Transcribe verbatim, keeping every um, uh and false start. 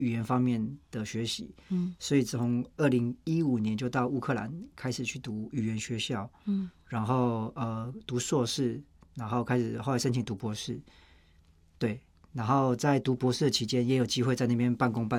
语言方面的学习， 嗯， 所以从二零一五年就到乌克兰开始去读语言学校， 嗯， 然后呃读硕士，然后开始后来申请读博士，对，然后在读博士的期间也有机会在那边半工半